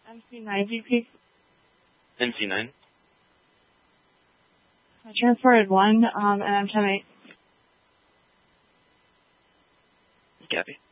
MC9 VP. MC9. I transported 1, and I'm 10-8. Copy.